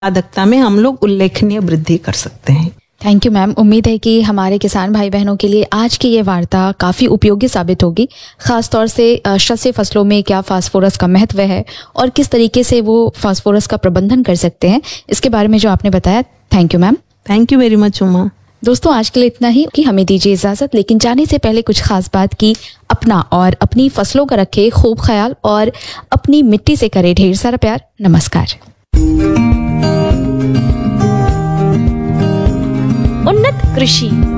उत्पादकता में हम लोग उल्लेखनीय वृद्धि कर सकते हैं। Thank you ma'am. उम्मीद है कि हमारे किसान भाई बहनों के लिए आज की ये वार्ता काफ़ी उपयोगी साबित होगी, खासतौर से शस्य फसलों में क्या फास्फोरस का महत्व है और किस तरीके से वो फास्फोरस का प्रबंधन कर सकते हैं, इसके बारे में जो आपने बताया। Thank you ma'am. Thank you very much Uma. दोस्तों, आज के लिए इतना ही। कि हमें दीजिए इजाज़त, लेकिन जाने से पहले कुछ खास बात की अपना और अपनी फसलों का रखे खूब ख्याल और अपनी मिट्टी से करे ढेर सारा प्यार। नमस्कार। उन्नत कृषि।